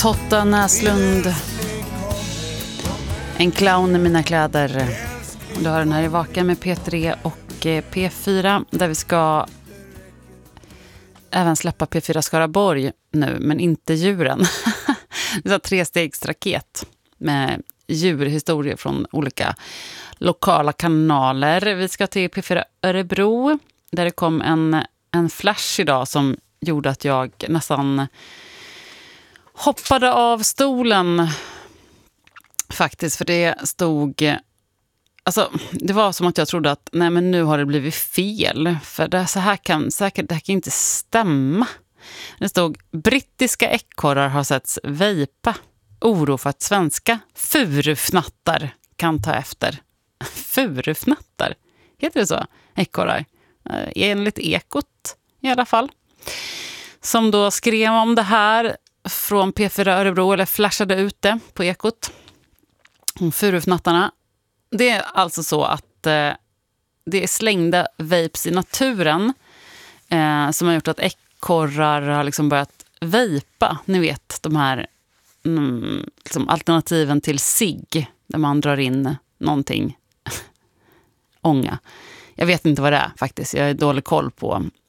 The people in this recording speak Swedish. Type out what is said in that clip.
Totta Näslund. En clown i mina kläder. Du har den här i Vaka med P3 och P4 där vi ska även släppa P4 Skaraborg nu, men inte djuren. Det är 3-stegsraket med djurhistorier från olika lokala kanaler. Vi ska till P4 Örebro där det kom en flash idag som gjorde att jag nästan hoppade av stolen faktiskt, för det stod, alltså det var som att jag trodde att nej, men nu har det blivit fel, för det här kan inte stämma. Det stod: brittiska ekorrar har setts vejpa, oro för att svenska furufnattar kan ta efter. Furufnattar, heter det så? Ekorrar, enligt Ekot i alla fall, som då skrev om det här från P4 Örebro, eller flashade ut det på Ekot om furufnattarna. Det är alltså så att det är slängda vapes i naturen som har gjort att ekorrar har liksom börjat vejpa. Ni vet, de här liksom alternativen till cigg där man drar in någonting. Ånga. Jag vet inte vad det är faktiskt. Jag är dålig koll på